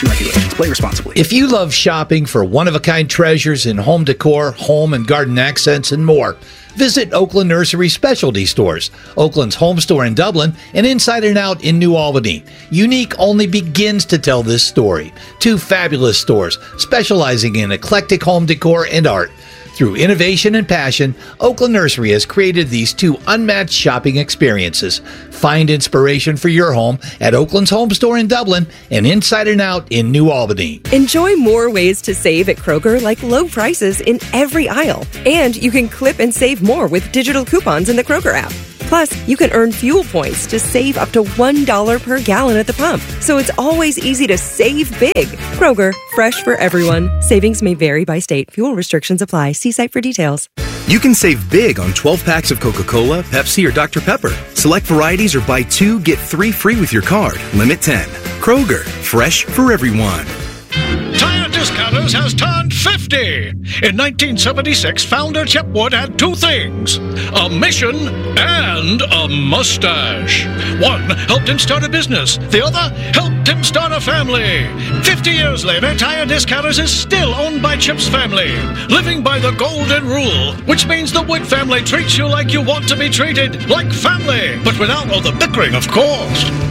and regulations. Play responsibly. If you love shopping for one-of-a-kind treasures in home decor, home and garden accents, and more, visit Oakland Nursery Specialty Stores, Oakland's home store in Dublin and Inside and Out in New Albany. Unique only begins to tell this story. Two fabulous stores specializing in eclectic home decor and art. Through innovation and passion, Oakland Nursery has created these two unmatched shopping experiences. Find inspiration for your home at Oakland's home store in Dublin and Inside and Out in New Albany. Enjoy more ways to save at Kroger, like low prices in every aisle. And you can clip and save more with digital coupons in the Kroger app. Plus, you can earn fuel points to save up to $1 per gallon at the pump. So it's always easy to save big. Kroger, fresh for everyone. Savings may vary by state. Fuel restrictions apply. See site for details. You can save big on 12 packs of Coca-Cola, Pepsi, or Dr. Pepper. Select varieties or buy 2, get 3 free with your card. Limit 10. Kroger, fresh for everyone. Tire Discounters has turned 50. In 1976, founder Chip Wood had 2 things: a mission and a mustache. One helped him start a business. The other helped him start a family. 50 years later, Tire Discounters is still owned by Chip's family, living by the golden rule, which means the Wood family treats you like you want to be treated, like family, but without all the bickering, of course.